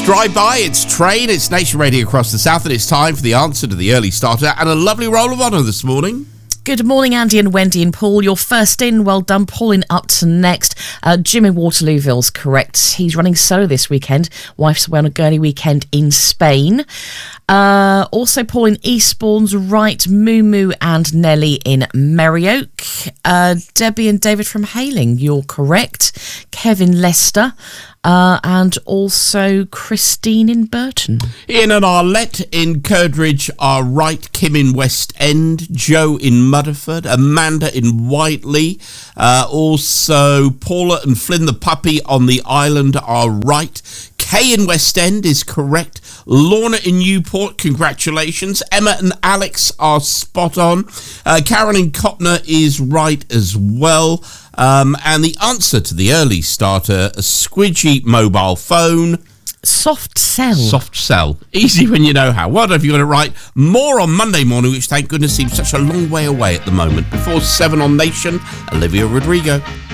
Drive by, it's Train, it's Nation Radio across the south, and it's time for the answer to the early starter and a lovely roll of honour this morning. Good morning, Andy and Wendy and Paul. You're first in. Well done. Paul in up to next. Jim in Waterlooville's correct. He's running solo this weekend. Wife's away on a girly weekend in Spain. Also, Paul in Eastbourne's right. Moo and Nelly in Merrioak. Debbie and David from Hayling, you're correct. Kevin Lester. And also Christine in Burton. Ian and Arlette in Curdridge are right. Kim in West End. Joe in Mudderford. Amanda in Whiteley. Also Paula and Flynn the puppy on the island are right. Kay in West End is correct. Lorna in Newport, congratulations. Emma and Alex are spot on. Karen in Copner is right as well. And the answer to the early starter, a squidgy mobile phone. Soft Cell. Soft Cell. Easy when you know how. Well done if you got it right. More on Monday morning, which thank goodness seems such a long way away at the moment. Before 7 on Nation, Olivia Rodrigo.